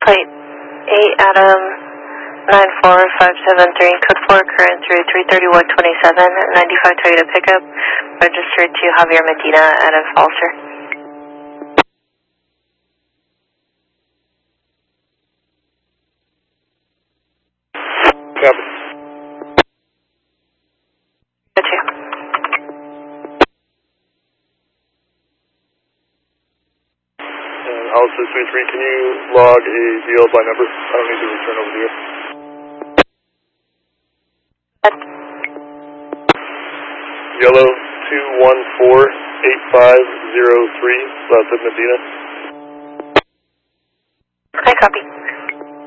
Plate 8 Adam 94573, code 4, current through 33127, 95 Toyota pickup, registered to Javier Medina out of Ulster. Copy. Gotcha. Alice 33, can you log a VL by number? I don't need to return over to you. Yellow 2148503, south of Medina. I copy.